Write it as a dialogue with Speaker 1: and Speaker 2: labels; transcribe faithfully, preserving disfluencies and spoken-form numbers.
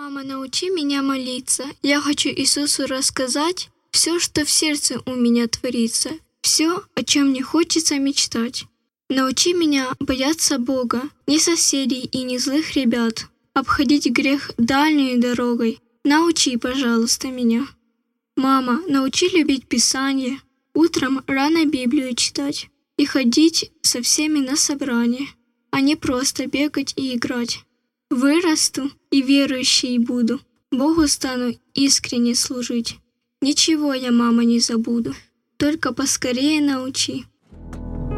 Speaker 1: Мама, научи меня молиться. Я хочу Иисусу рассказать все, что в сердце у меня творится, все, о чем мне хочется мечтать. Научи меня бояться Бога, не соседей и не злых ребят, обходить грех дальней дорогой. Научи, пожалуйста, меня. Мама, научи любить Писание, утром рано Библию читать и ходить со всеми на собрания, а не просто бегать и играть. Вырасту и верующей буду, Богу стану искренне служить. Ничего я, мама, не забуду, только поскорее научи.